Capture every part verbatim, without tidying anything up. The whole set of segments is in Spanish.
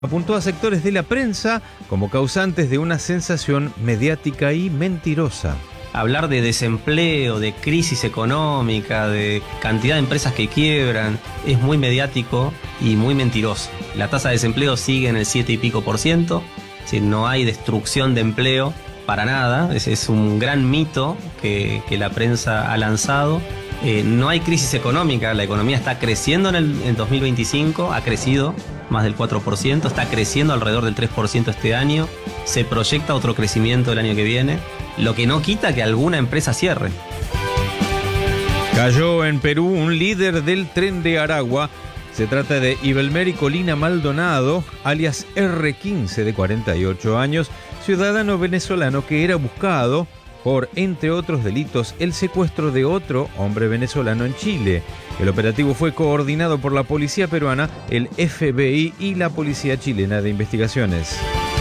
Apuntó a sectores de la prensa como causantes de una sensación mediática y mentirosa. Hablar de desempleo, de crisis económica, de cantidad de empresas que quiebran, es muy mediático y muy mentiroso. La tasa de desempleo sigue en el siete y pico por ciento, es decir, no hay destrucción de empleo para nada, ese es un gran mito que, que la prensa ha lanzado. Eh, no hay crisis económica, la economía está creciendo en el en dos mil veinticinco, ha crecido más del cuatro por ciento, está creciendo alrededor del tres por ciento este año, se proyecta otro crecimiento el año que viene, lo que no quita que alguna empresa cierre. Cayó en Perú un líder del Tren de Aragua. Se trata de Ibelmeri Colina Maldonado, alias erre quince, de cuarenta y ocho años, ciudadano venezolano que era buscado por, entre otros delitos, el secuestro de otro hombre venezolano en Chile. El operativo fue coordinado por la policía peruana, el efe be i y la Policía Chilena de Investigaciones.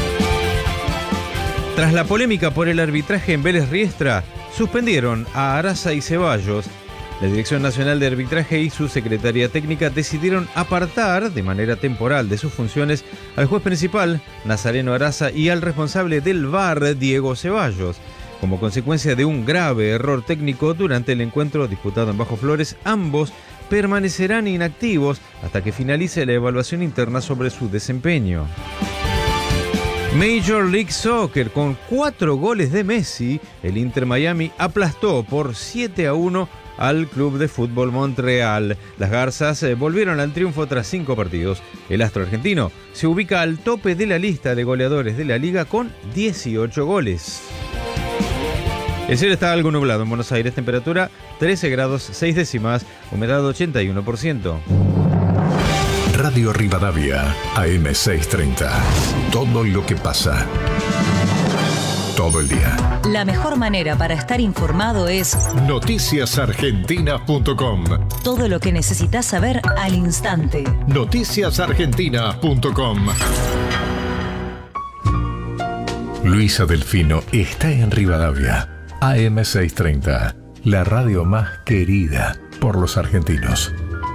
Tras la polémica por el arbitraje en Vélez Riestra, suspendieron a Araza y Ceballos. La Dirección Nacional de Arbitraje y su Secretaría Técnica decidieron apartar de manera temporal de sus funciones al juez principal, Nazareno Araza, y al responsable del V A R, Diego Ceballos. Como consecuencia de un grave error técnico durante el encuentro disputado en Bajo Flores, ambos permanecerán inactivos hasta que finalice la evaluación interna sobre su desempeño. Major League Soccer, con cuatro goles de Messi, el Inter Miami aplastó por siete a uno al Club de Fútbol Montreal. Las Garzas volvieron al triunfo tras cinco partidos. El astro argentino se ubica al tope de la lista de goleadores de la liga con dieciocho goles. El cielo está algo nublado en Buenos Aires, temperatura trece grados seis décimas, humedad ochenta y uno por ciento. Radio Rivadavia, A M seiscientos treinta. Todo lo que pasa. Todo el día. La mejor manera para estar informado es noticias argentinas punto com. Todo lo que necesitas saber al instante. noticias argentinas punto com. Luisa Delfino está en Rivadavia. A M seiscientos treinta, la radio más querida por los argentinos.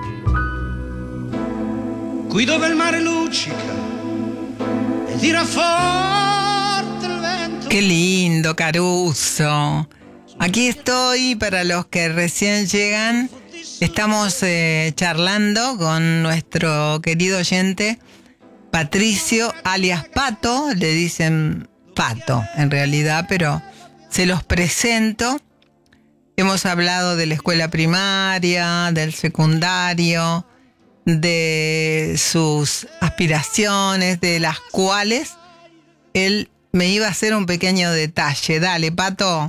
Qui dove il mare luccica e tira forte il vento. Qué lindo, Caruso. Aquí estoy para los que recién llegan. Estamos eh, charlando con nuestro querido oyente Patricio, alias Pato. Le dicen Pato en realidad, pero se los presento. Hemos hablado de la escuela primaria, del secundario, de sus aspiraciones, de las cuales él me iba a hacer un pequeño detalle. Dale, Pato.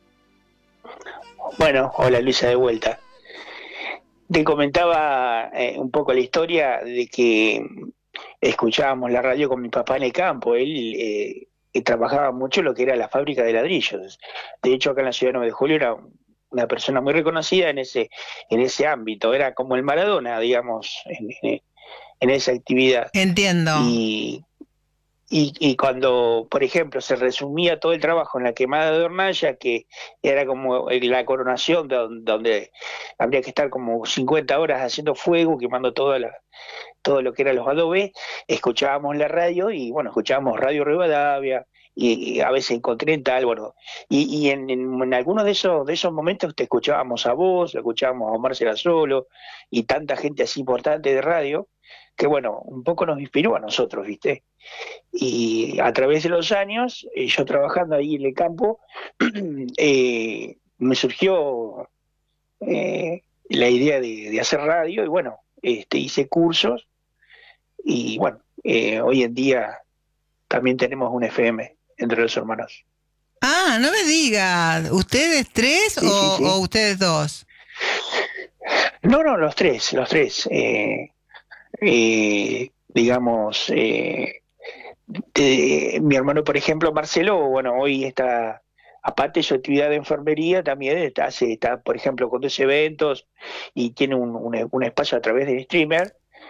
Bueno, hola Luisa, de vuelta. Te comentaba eh, un poco la historia de que escuchábamos la radio con mi papá en el campo. Él eh, trabajaba mucho en lo que era la fábrica de ladrillos. De hecho, acá en la ciudad de nueve de julio era una persona muy reconocida en ese en ese ámbito. Era como el Maradona, digamos, en, en esa actividad. Entiendo. Y, y, y cuando, por ejemplo, se resumía todo el trabajo en la quemada de hornalla, que era como la coronación, de donde, donde habría que estar como cincuenta horas haciendo fuego, quemando toda la, todo lo que eran los adobes, escuchábamos la radio y, bueno, escuchábamos Radio Rivadavia, y, y a veces en Continental, bueno, y, y en, en, en algunos de esos de esos momentos te escuchábamos a vos, escuchábamos a Omar Solo y tanta gente así importante de radio, que bueno, un poco nos inspiró a nosotros, ¿viste? Y a través de los años, eh, yo trabajando ahí en el campo, eh, me surgió eh, la idea de, de hacer radio, y bueno, este, hice cursos, y bueno, eh, hoy en día también tenemos un efe eme entre los hermanos. Ah, no me digas, ¿ustedes tres Sí, o, sí, sí. o ustedes dos? No, no, los tres, los tres. Eh, eh, digamos, eh, de- mi hermano, por ejemplo, Marcelo, bueno, hoy está, aparte de su actividad de enfermería, también está, hace, está por ejemplo, conduce eventos y tiene un, un, un espacio a través del streamer,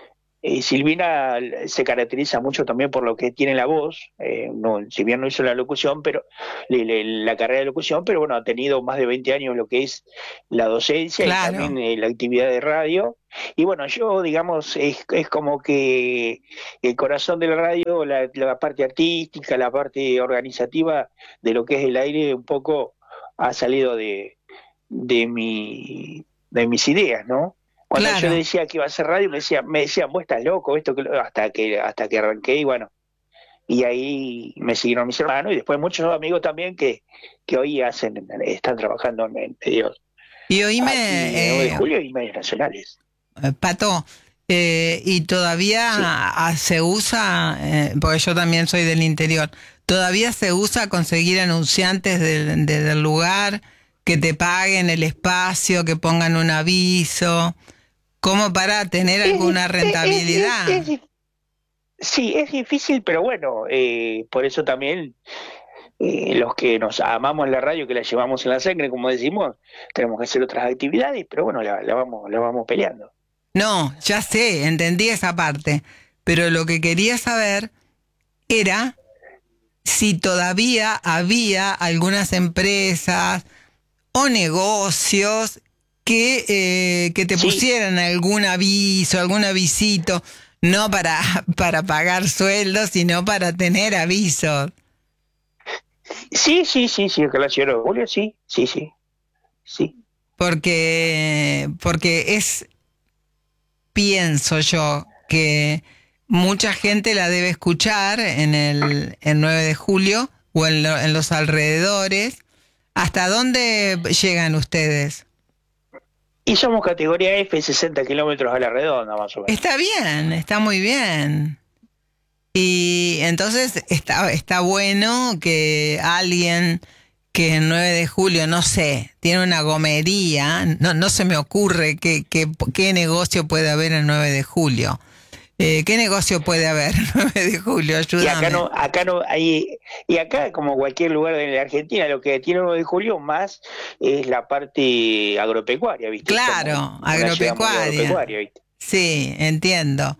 Eh, Silvina se caracteriza mucho también por lo que tiene la voz, eh, no, si bien no hizo la locución, pero le, le, la carrera de locución, pero bueno, ha tenido más de veinte años lo que es la docencia Claro. y también eh, la actividad de radio. Y bueno, yo, digamos, es, es como que el corazón de la radio, la, la parte artística, la parte organizativa de lo que es el aire, un poco ha salido de, de, mi, de mis ideas, ¿no? Cuando Claro. yo decía que iba a hacer radio, me decían, me decían, vos estás loco, esto que lo-", hasta que hasta que arranqué y bueno, y ahí me siguieron mis hermanos y después muchos amigos también que, que hoy hacen, están trabajando en medios Y aquí en nueve de oíme, julio y medios nacionales. eh, Pato, eh, y todavía Sí. ah, se usa, eh, porque yo también soy del interior, todavía se usa conseguir anunciantes del, de- del lugar, que te paguen el espacio, que pongan un aviso, como para tener Es alguna dif- rentabilidad. es- es- es dif- sí, es difícil, pero bueno, eh, por eso también eh, los que nos amamos la radio, que la llevamos en la sangre, como decimos, tenemos que hacer otras actividades, pero bueno, la, la vamos, la vamos peleando. No, ya sé, entendí esa parte, pero lo que quería saber era si todavía había algunas empresas o negocios que, eh, que te Sí. pusieran algún aviso, algún avisito, no para, para pagar sueldos, sino para tener avisos. Sí, sí, sí, sí, que la señora Julio, sí, sí, sí, sí. Porque, porque es, pienso yo, que mucha gente la debe escuchar en el, el nueve de julio o en, lo- en los alrededores. ¿Hasta dónde llegan ustedes? Y somos categoría F, sesenta kilómetros a la redonda, más o menos. Está bien, está muy bien. Y entonces está, está bueno que alguien que el nueve de julio, no sé, tiene una gomería, no, no se me ocurre qué, qué, qué negocio puede haber el nueve de julio. Eh, ¿Qué negocio puede haber el nueve de julio? Y Ayúdame. acá no, acá no hay, y acá como cualquier lugar de la Argentina, lo que tiene el nueve de julio más es la parte agropecuaria, ¿viste? Claro, Como una ciudad muy agropecuaria. agropecuaria, ¿viste? Sí, entiendo.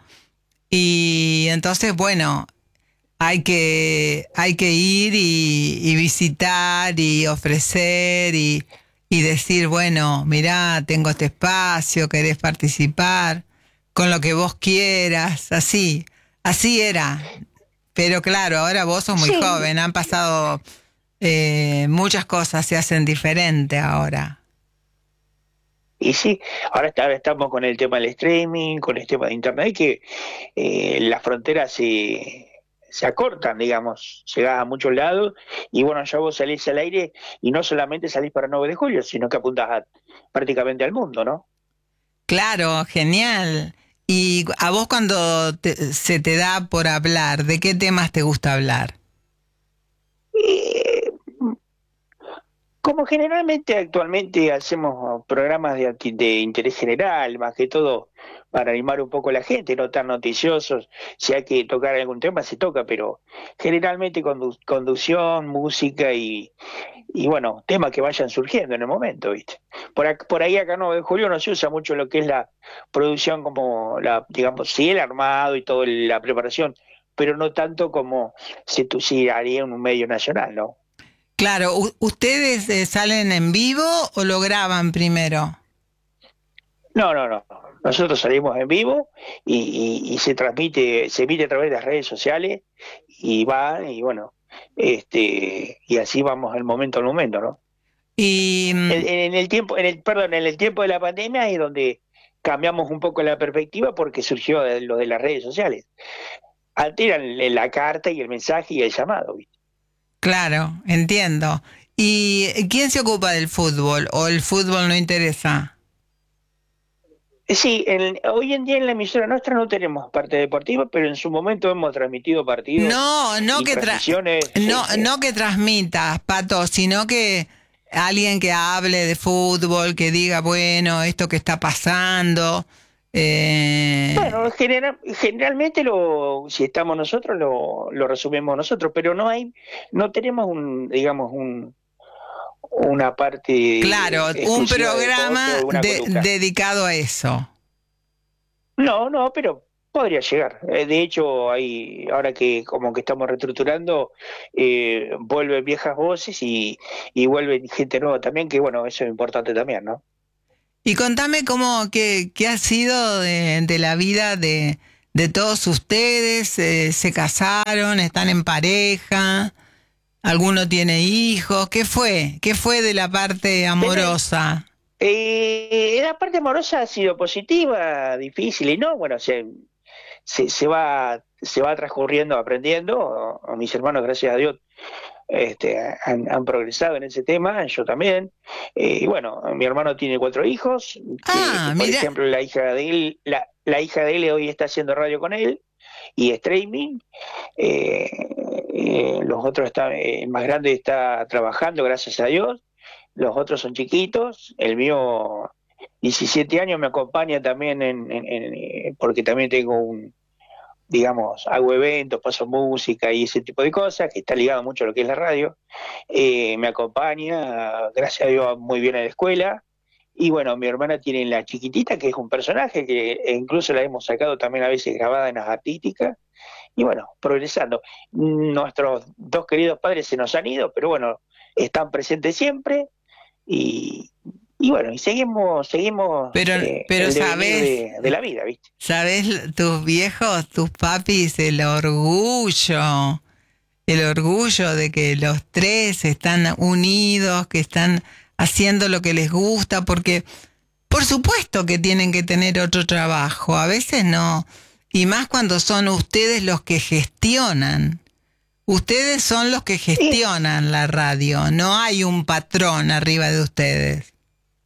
Y entonces, bueno, hay que, hay que ir y, y visitar y ofrecer y, y decir, bueno, mirá, tengo este espacio, querés participar con lo que vos quieras, así, así era. Pero claro, ahora vos sos muy Sí. joven, han pasado eh, muchas cosas, se hacen diferente ahora. Y sí, ahora, está, ahora estamos con el tema del streaming, con el tema de internet, que eh, las fronteras se, se acortan, digamos, llegás a muchos lados y bueno, ya vos salís al aire y no solamente salís para nueve de julio, sino que apuntás a, prácticamente al mundo, ¿no? Claro, genial. Y a vos cuando te- se te da por hablar, ¿de qué temas te gusta hablar? Eh, como generalmente actualmente hacemos programas de, acti- de interés general, más que todo para animar un poco a la gente, no tan noticiosos, si hay que tocar algún tema se toca, pero generalmente condu- conducción, música y, y bueno, temas que vayan surgiendo en el momento, ¿viste? Por, ac- por ahí acá no, en Julio no se usa mucho lo que es la producción como la, digamos, sí, el armado y toda la preparación, pero no tanto como se tu- si haría en un medio nacional, ¿no? Claro, u- ¿ustedes eh, salen en vivo o lo graban primero? No, no, no. Nosotros salimos en vivo y, y- y se transmite, se emite a través de las redes sociales y va, y bueno, este, y así vamos al momento al momento, ¿no? Y mm, En, en el tiempo, en el, perdón, en el tiempo de la pandemia es donde cambiamos un poco la perspectiva porque surgió de- lo de las redes sociales. Antes eran la carta y el mensaje y el llamado, ¿viste? claro, entiendo. ¿Y quién se ocupa del fútbol o el fútbol no interesa? Sí, en- hoy en día en la emisora nuestra no tenemos parte deportiva, pero en su momento hemos transmitido partidos No, no y que tra- transmisiones. no, sí, sí. no que transmitas, Pato, sino que alguien que hable de fútbol, que diga, bueno, esto que está pasando. Eh, Bueno, general- generalmente lo, si estamos nosotros lo, lo resumimos nosotros, pero no hay, no tenemos un, digamos, un, una parte claro, un exclusiva de programa deporte o una de- columna. dedicado a eso. No, no, pero Podría llegar. Eh, De hecho, hay, ahora que como que estamos reestructurando, eh, vuelven viejas voces y, y vuelven gente nueva también, que bueno, eso es importante también, ¿no? Y contame cómo, qué, qué ha sido de, de la vida de, de todos ustedes. Eh, ¿se casaron? ¿Están en pareja? ¿Alguno tiene hijos? ¿Qué fue? ¿Qué fue de la parte amorosa? Eh, la parte amorosa ha sido positiva, difícil y no, bueno, se, se, se va se va transcurriendo, aprendiendo. A mis hermanos, gracias a Dios, este, han, han progresado en ese tema, yo también. Eh, y bueno, mi hermano tiene cuatro hijos, que, Ah, que, por mira. ejemplo, la hija de él, la, la hija de él hoy está haciendo radio con él y streaming. Eh, eh, los otros están, eh, el más grande está trabajando, gracias a Dios. Los otros son chiquitos. El mío, diecisiete años, me acompaña también en, en, en, porque también tengo un, digamos, hago eventos, paso música y ese tipo de cosas, que está ligado mucho a lo que es la radio. Eh, me acompaña, gracias a Dios, muy bien en la escuela. Y bueno, mi hermana tiene la chiquitita, que es un personaje que incluso la hemos sacado también a veces grabada en las artísticas. Y bueno, progresando. Nuestros dos queridos padres se nos han ido, pero bueno, están presentes siempre. Y, y bueno, y seguimos, seguimos Pero, eh, pero el devenir sabes, de, de la vida, ¿viste? sabes, tus viejos, tus papis, el orgullo, el orgullo de que los tres están unidos, que están haciendo lo que les gusta, porque por supuesto que tienen que tener otro trabajo, a veces no, y más cuando son ustedes los que gestionan. Ustedes son los que gestionan la radio, no hay un patrón arriba de ustedes.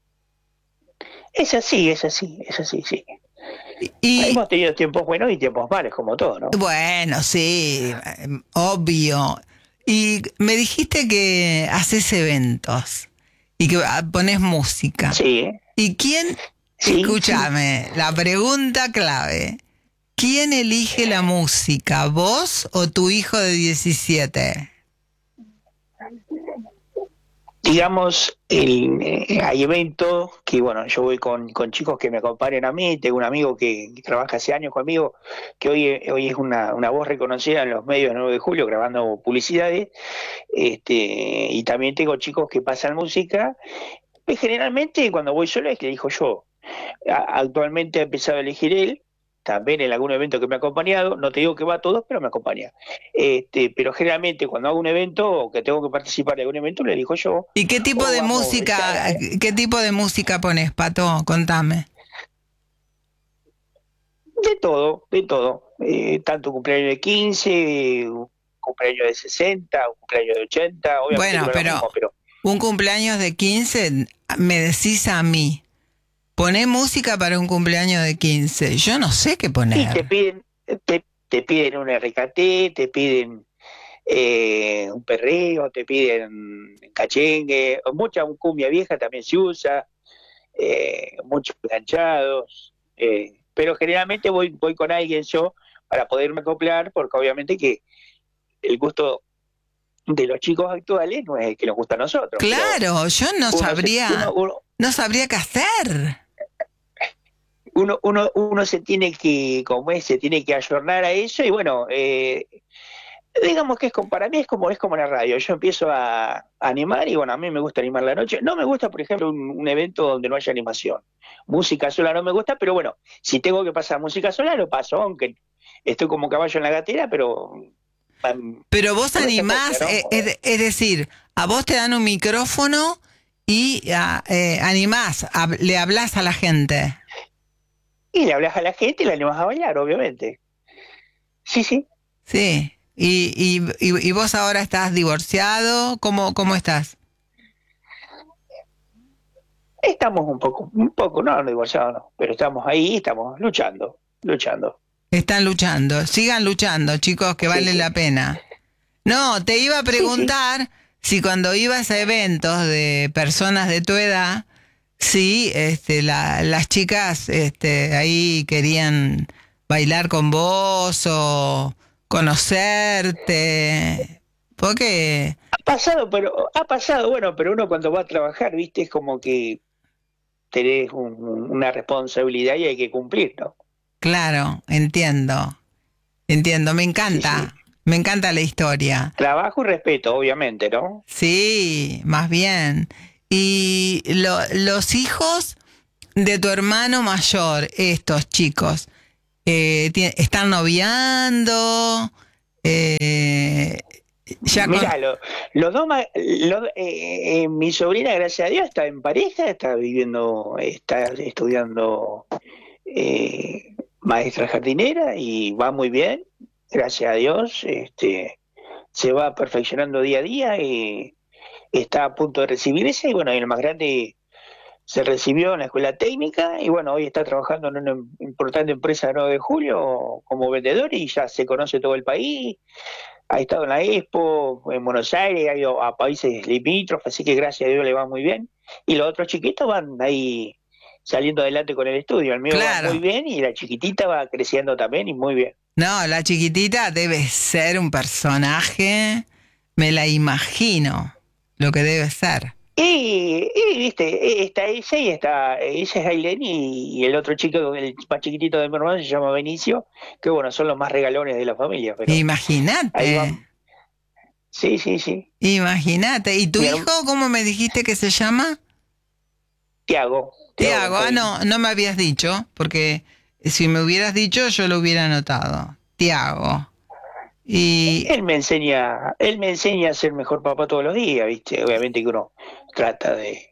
Es así, es así, es así, sí. Y hemos tenido tiempos buenos y tiempos malos, como todo, ¿no? bueno, sí, obvio. Y me dijiste que haces eventos y que pones música. Sí. ¿Y quién? Sí, Escúchame, sí. la pregunta clave. ¿Quién elige la música, vos o tu hijo de diecisiete? Digamos, el, eh, hay eventos que, bueno, yo voy con, con chicos que me acompañan a mí. Tengo un amigo que, que trabaja hace años conmigo, que hoy, hoy es una, una voz reconocida en los medios del nueve de julio, grabando publicidades. Este, y también tengo chicos que pasan música. Y generalmente, cuando voy solo, es que elijo yo. A, actualmente ha empezado a elegir él, también en algún evento que me ha acompañado. No te digo que va a todos, pero me acompaña. Este, pero generalmente cuando hago un evento o que tengo que participar de algún evento, lo elijo yo. ¿Y qué tipo O de vamos, música, ya, ¿eh? qué tipo de música pones, Pato? Contame. De todo, de todo. Eh, tanto un cumpleaños de quince, un cumpleaños de sesenta, un cumpleaños de ochenta, obviamente Bueno, no es lo pero, mismo, pero un cumpleaños de quince, me decís a mí, poné música para un cumpleaños de quince. Yo no sé qué sí, poner. te piden, te, te piden un R K T, te piden eh, un perreo, te piden cachengue, mucha cumbia vieja también se usa, eh, muchos planchados, eh, pero generalmente voy, voy con alguien yo para poderme acoplar, porque obviamente que el gusto de los chicos actuales no es el que nos gusta a nosotros. Claro, yo no uno sabría, se, uno, uno, no sabría qué hacer. Uno, uno, uno se tiene que, como es, se tiene que ayornar a eso. Y bueno, eh, digamos que es como, para mí es como es como la radio. Yo empiezo a, a animar y bueno, a mí me gusta animar la noche. No me gusta, por ejemplo, un, un evento donde no haya animación. Música sola no me gusta, pero bueno, si tengo que pasar música sola, lo paso, aunque estoy como caballo en la gatera, pero... Um, Pero vos por esa animás, cosa, ¿no? eh, es, es decir, a vos te dan un micrófono y a, eh, animás, hab- le hablás a la gente. Y le hablas a la gente y la animas a bailar, obviamente. Sí, sí. Sí. Y, y, y, y vos ahora estás divorciado, ¿cómo, cómo estás? Estamos un poco, un poco, no, no divorciados, no, pero estamos ahí, estamos luchando, luchando. Están luchando, sigan luchando, chicos, que Sí, vale sí. la pena. No, te iba a preguntar si cuando ibas a eventos de personas de tu edad, si este, la, las chicas este, ahí querían bailar con vos o conocerte, porque... Ha pasado, pero ha pasado, bueno, pero uno cuando va a trabajar, viste, es como que tenés un- una responsabilidad y hay que cumplir, ¿no? claro, entiendo. Entiendo, me encanta. Sí, sí. Me encanta la historia. Trabajo y respeto, obviamente, ¿no? Sí, más bien. Y lo- los hijos de tu hermano mayor, estos chicos, eh, ti- ¿están noviando? Eh, ya con- Mira, lo- los dos, ma- los- eh, eh, mi sobrina, gracias a Dios, está en pareja, está viviendo, está estudiando eh, maestra jardinera y va muy bien, gracias a Dios. Este, se va perfeccionando día a día y está a punto de recibirse. Y bueno, y el más grande se recibió en la escuela técnica y bueno, hoy está trabajando en una importante empresa de nueve de julio como vendedor y ya se conoce todo el país. Ha estado en la Expo, en Buenos Aires, ha ido a países limítrofes, así que gracias a Dios le va muy bien. Y los otros chiquitos van ahí saliendo adelante con el estudio. El mío va muy Claro. bien y la chiquitita va creciendo también y muy bien. No, la chiquitita debe ser un personaje, me la imagino, lo que debe ser. Y, y, viste, está ella y está, ella es Aileen y, y el otro chico, el más chiquitito de mi hermano, se llama Benicio, que bueno, son los más regalones de la familia, pero ahí Imagínate, van. Sí, sí, sí. imagínate. ¿Y tu Mi hijo, herm- cómo me dijiste que se llama? Tiago. Tiago, ah, Benjamín. no, no me habías dicho, porque si me hubieras dicho yo lo hubiera anotado. Tiago. Y Él me enseña, él me enseña a ser mejor papá todos los días, ¿viste? Obviamente que uno trata de,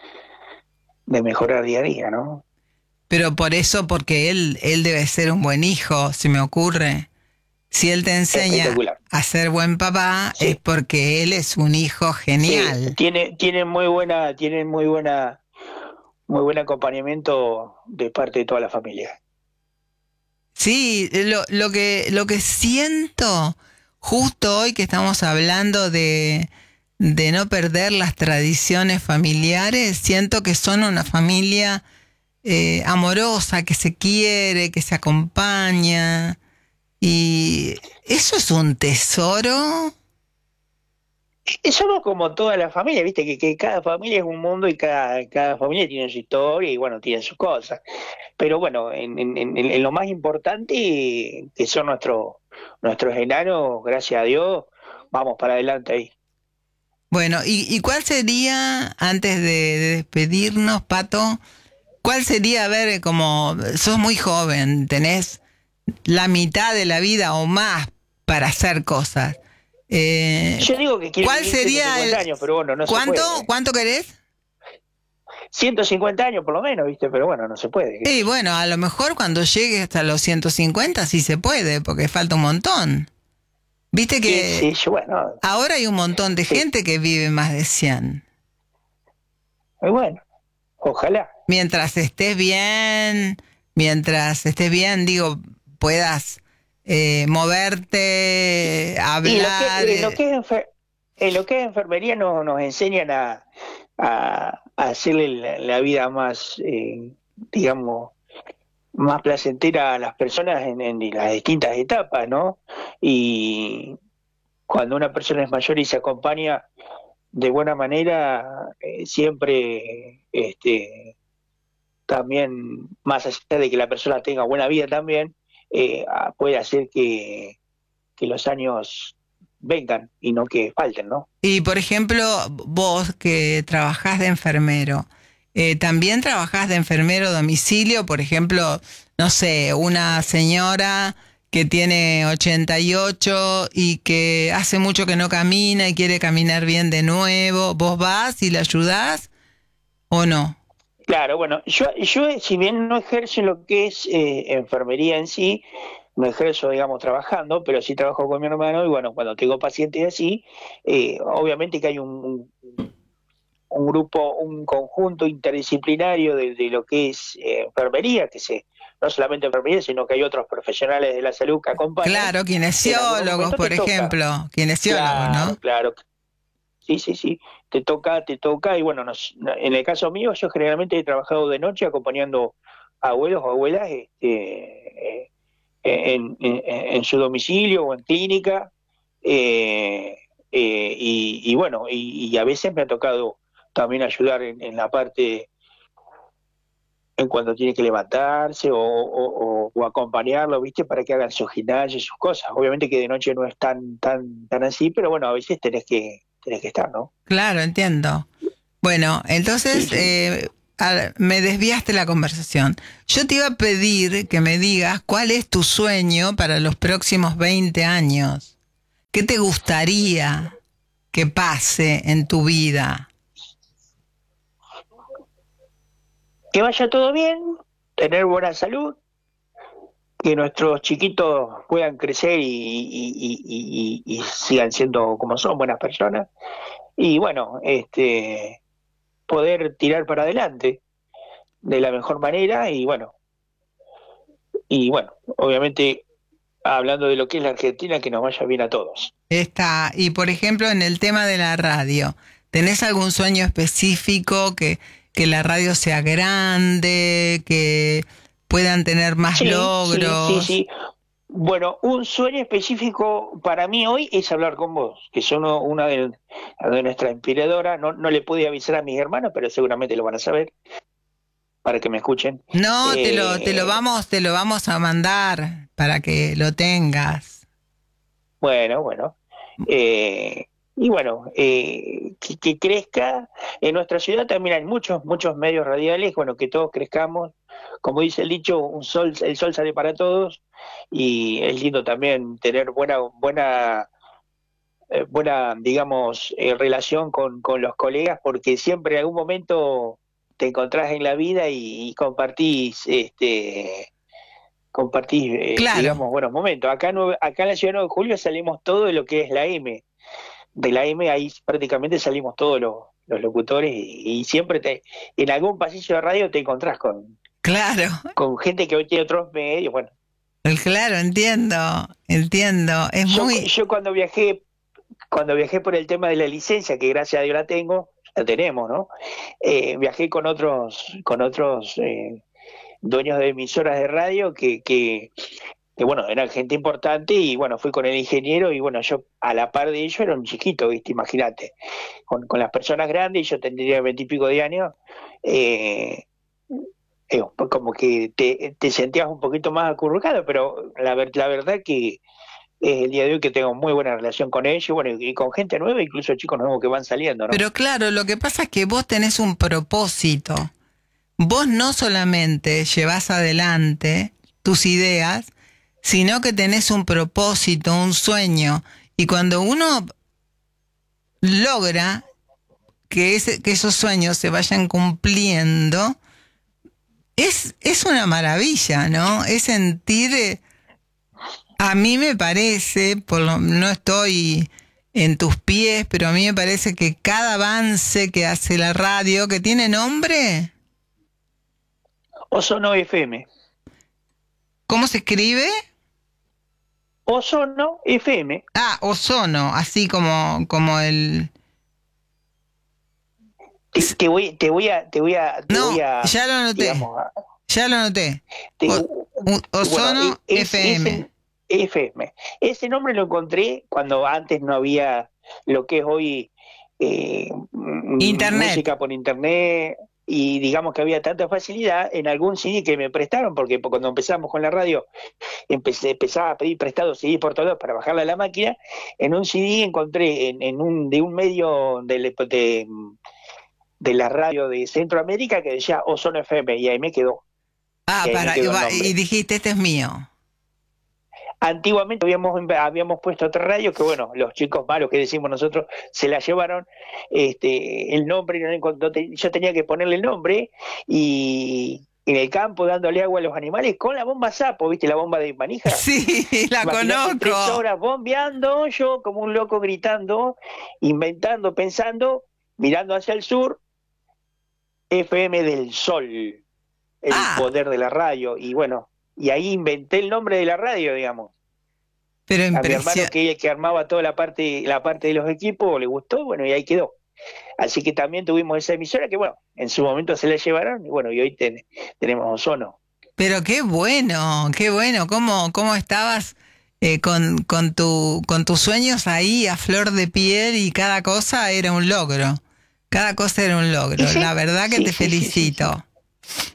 de mejorar día a día, ¿no? pero por eso, porque él, él debe ser un buen hijo, se me ocurre. Si él te enseña Espectacular. a ser buen papá, Sí. es porque él es un hijo Sí, genial. tiene, tiene muy buena, tiene muy buena, muy buen acompañamiento de parte de toda la familia. Sí, lo, lo que, lo que siento justo hoy que estamos hablando de, de no perder las tradiciones familiares, siento que son una familia eh, amorosa, que se quiere, que se acompaña. Y eso es un tesoro. Y somos como toda la familia, viste, que, que cada familia es un mundo y cada, cada familia tiene su historia y bueno, tiene sus cosas. Pero bueno, en, en, en, en lo más importante, que son nuestros nuestros enanos, gracias a Dios, vamos para adelante ahí. Bueno, ¿y, y cuál sería, antes de, de despedirnos, Pato, cuál sería, a ver, como sos muy joven, tenés la mitad de la vida o más para hacer cosas? Eh, Yo digo que quiero ¿Cuál vivir sería ciento cincuenta el- años, pero bueno, no se ¿Cuánto? puede. ¿Cuánto querés? ciento cincuenta años por lo menos, viste, pero bueno, no se puede. Sí, bueno, a lo mejor cuando llegues hasta los ciento cincuenta sí se puede, porque falta un montón. Viste que Sí, sí, bueno, ahora hay un montón de Sí. gente que vive más de cien. muy bueno, ojalá. Mientras estés bien, mientras estés bien, digo, puedas eh, moverte, Y lo hablar. que, en, lo eh, que es enfer- en lo que es enfermería no, nos enseñan a, a, a hacerle la, la vida más, eh, digamos, más placentera a las personas en, en las distintas etapas, ¿no? Y cuando una persona es mayor y se acompaña de buena manera, eh, siempre este, también, más allá de que la persona tenga buena vida también, eh, ah, puede hacer que, que los años vengan y no que falten, ¿no? Y por ejemplo, vos que trabajás de enfermero, eh, ¿también trabajás de enfermero a domicilio? Por ejemplo, no sé, una señora que tiene ochenta y ocho y que hace mucho que no camina y quiere caminar bien de nuevo, ¿vos vas y le ayudás o no? Claro, bueno, yo, yo si bien no ejerzo lo que es eh, enfermería en sí, no ejerzo, digamos, trabajando, pero sí trabajo con mi hermano y bueno, cuando tengo pacientes así, eh, obviamente que hay un, un, un grupo, un conjunto interdisciplinario de, de lo que es eh, enfermería, que se, no solamente enfermería, sino que hay otros profesionales de la salud que acompañan. Claro, En algún kinesiólogos, momento por te toca. ejemplo, kinesiólogos, Claro, ¿no? claro. Sí, sí, sí, te toca, te toca, y bueno, nos, en el caso mío, yo generalmente he trabajado de noche acompañando a abuelos o abuelas este, eh, en, en, en su domicilio o en clínica, eh, eh, y, y bueno, y, y a veces me ha tocado también ayudar en, en la parte en cuanto tiene que levantarse o, o, o, o acompañarlo, ¿viste? Para que hagan su gimnasio y sus cosas. Obviamente que de noche no es tan tan tan así, pero bueno, a veces tenés que tenés que estar, ¿no? Claro, entiendo. Bueno, entonces Sí, sí. Eh, a- me desviaste la conversación. Yo te iba a pedir que me digas cuál es tu sueño para los próximos veinte años. ¿Qué te gustaría que pase en tu vida? Que vaya todo bien, tener buena salud, que nuestros chiquitos puedan crecer y, y, y, y, y sigan siendo como son, buenas personas. Y bueno, este poder tirar para adelante de la mejor manera y bueno, y bueno, obviamente hablando de lo que es la Argentina, que nos vaya bien a todos. Está, y por ejemplo, en el tema de la radio, ¿tenés algún sueño específico que, que la radio sea grande, que puedan tener más Sí, logros? sí, sí, sí. Bueno, un sueño específico para mí hoy es hablar con vos, que son una de, de nuestras inspiradoras. No, no le pude avisar a mis hermanos, pero seguramente lo van a saber para que me escuchen. No, Eh, te lo, te lo vamos, te lo vamos a mandar para que lo tengas. Bueno, bueno. Eh, y bueno, eh, que, que crezca. En nuestra ciudad también hay muchos, muchos medios radiales, bueno, que todos crezcamos. Como dice el dicho, un sol, el sol sale para todos, y es lindo también tener buena, buena, eh, buena, digamos, eh, relación con, con los colegas, porque siempre en algún momento te encontrás en la vida y, y compartís, este, compartís, eh, Claro. digamos, buenos momentos. Acá, no, acá en la ciudad de nueve de julio salimos todo de lo que es la M. De la M ahí prácticamente salimos todos los, los locutores y, y siempre te, en algún pasillo de radio te encontrás con, Claro, con gente que hoy tiene otros medios. Bueno, claro, entiendo, entiendo. Es yo, muy... yo cuando viajé, cuando viajé por el tema de la licencia, que gracias a Dios la tengo, la tenemos, ¿no? Eh, viajé con otros, con otros eh, dueños de emisoras de radio que, que, que, bueno, eran gente importante y bueno, fui con el ingeniero y bueno, yo a la par de ellos era un chiquito, ¿viste? Imagínate, con, con las personas grandes, yo tendría veintipico de años, eh, eh, como que te, te sentías un poquito más acurrucado, pero la, ver- la verdad que es el día de hoy que tengo muy buena relación con ellos, bueno, y, y con gente nueva, incluso chicos nuevos que van saliendo, ¿no? Pero claro, lo que pasa es que vos tenés un propósito. Vos no solamente llevás adelante tus ideas, sino que tenés un propósito, un sueño. Y cuando uno logra que, ese, que esos sueños se vayan cumpliendo, es, es una maravilla, ¿no? Es sentir, eh, a mí me parece, por lo, no estoy en tus pies, pero a mí me parece que cada avance que hace la radio, que tiene nombre, Ozono F M. ¿cómo se escribe? Ozono F M. Ah, ozono, así como, como el... Te, te voy, te voy a, te voy a, te No, voy a, ya lo anoté. digamos, a- Ya lo noté. te- O- o- Ozono bueno, e- es- F M. Ese, F M. Ese nombre lo encontré cuando antes no había lo que es hoy eh, m- Internet. música por internet, y digamos que había tanta facilidad en algún C D que me prestaron, porque cuando empezamos con la radio empecé, empezaba a pedir prestados C D por todos para bajarla a la máquina. En un C D encontré en, en un de un medio de, de, de la radio de Centroamérica que decía Ozono F M, y ahí me quedó. Ah, Y ahí me para, quedó y, el va- nombre. y dijiste, este es mío. Antiguamente habíamos, habíamos puesto otra radio que, bueno, los chicos malos que decimos nosotros se la llevaron, este, el nombre, no encont- te- yo tenía que ponerle el nombre, y en el campo dándole agua a los animales con la bomba sapo, ¿viste? La bomba de manija. Sí, la Imagínate, tres conozco. horas bombeando, yo como un loco gritando, inventando, pensando, mirando hacia el sur, F M del Sol, el Ah. poder de la radio, y bueno, y ahí inventé el nombre de la radio, digamos. Pero A mi hermano impresionante. que, que armaba toda la parte, la parte de los equipos, le gustó, bueno, y ahí quedó. Así que también tuvimos esa emisora que, bueno, en su momento se la llevaron, y bueno, y hoy ten- tenemos Ozono. Pero qué bueno, qué bueno. ¿Cómo, cómo estabas eh, con, con, tu, con tus sueños ahí a flor de piel, y cada cosa era un logro? Cada cosa era un logro. Y sí, La verdad que sí, te sí, sí, sí, felicito.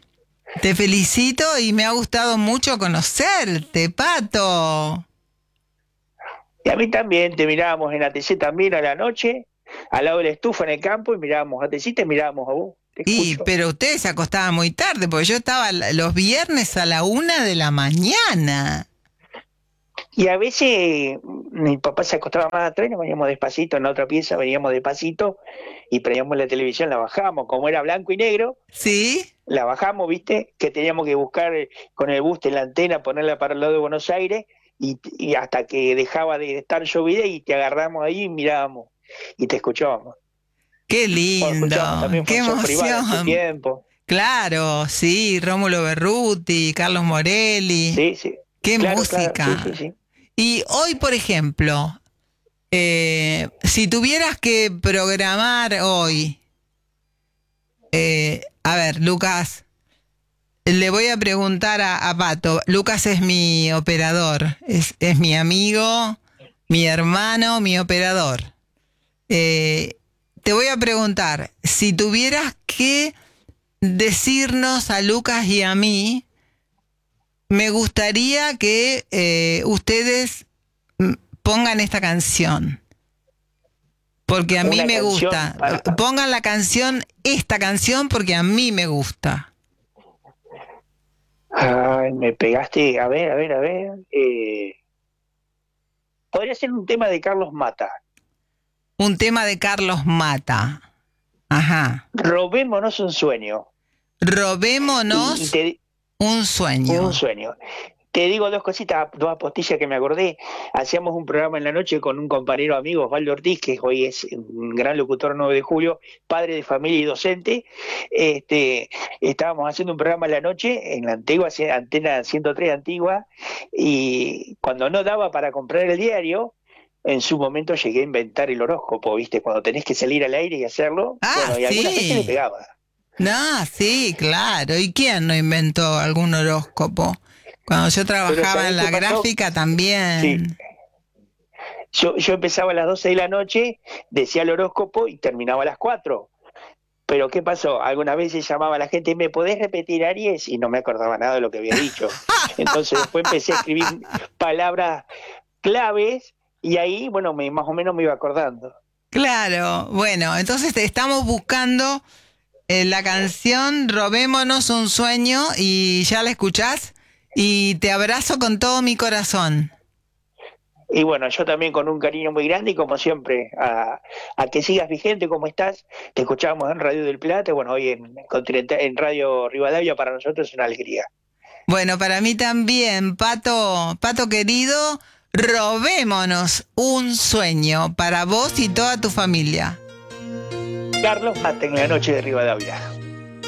Te felicito y me ha gustado mucho conocerte, Pato. Y a mí también, te mirábamos en A T C también a la noche, al lado de la estufa en el campo, y mirábamos a A T C y te mirábamos a vos. Te Y, escucho. pero ustedes se acostaban muy tarde, porque yo estaba los viernes a la una de la mañana. Y a veces mi papá se acostaba más atrás y nos veníamos despacito en la otra pieza, veníamos despacito y prendíamos la televisión, la bajábamos, como era blanco y negro, ¿Sí? la bajamos, viste, que teníamos que buscar eh, con el booster la antena, ponerla para el lado de Buenos Aires, y, y hasta que dejaba de estar llovida y te agarramos ahí y mirábamos y te escuchábamos. Qué Bueno, lindo, escuchábamos también qué Función Privada en su emoción. tiempo. Claro, sí, Rómulo Berruti, Carlos Morelli. Sí, sí. Qué Claro, música. claro, sí, sí, sí. Y hoy, por ejemplo, eh, si tuvieras que programar hoy, eh, a ver, Lucas, le voy a preguntar a, a Pato. Lucas es mi operador, es, es mi amigo, mi hermano, mi operador. Eh, te voy a preguntar, si tuvieras que decirnos a Lucas y a mí, me gustaría que eh, ustedes mm, pongan esta canción. Porque a mí Una me canción gusta. para- Pongan la canción, esta canción, porque a mí me gusta. Ay, me pegaste, a ver, a ver, a ver. Eh, podría ser un tema de Carlos Mata. Un tema de Carlos Mata. Ajá. Robémonos un sueño. Robémonos Y, y te, un sueño. un sueño. Te digo dos cositas, dos apostillas que me acordé. Hacíamos un programa en la noche con un compañero amigo, Osvaldo Ortiz, que hoy es un gran locutor nueve de julio, padre de familia y docente. Este, estábamos haciendo un programa en la noche en la antigua Antena ciento tres Antigua, y cuando no daba para comprar el diario, en su momento llegué a inventar el horóscopo, ¿viste? Cuando tenés que salir al aire y hacerlo. Ah, bueno, y algunas sí. veces le pegaba. No, sí, claro. ¿Y quién no inventó algún horóscopo? Cuando yo trabajaba ¿sabés en la qué pasó? gráfica también. Sí. Yo, yo empezaba a las doce de la noche, decía el horóscopo y terminaba a las cuatro. Pero ¿qué pasó? Algunas veces llamaba a la gente, ¿me podés repetir, Aries? Y no me acordaba nada de lo que había dicho. Entonces después empecé a escribir palabras claves y ahí, bueno, me, más o menos me iba acordando. Claro, bueno, entonces te estamos buscando eh, la canción Robémonos un sueño y ya la escuchás y te abrazo con todo mi corazón. Y bueno, yo también con un cariño muy grande y como siempre, a, a que sigas vigente como estás. Te escuchamos en Radio del Plata, bueno, hoy en, Continental, en Radio Rivadavia, para nosotros es una alegría. Bueno, para mí también, Pato, Pato querido, robémonos un sueño para vos y toda tu familia. Carlos Mata en la noche de Rivadavia.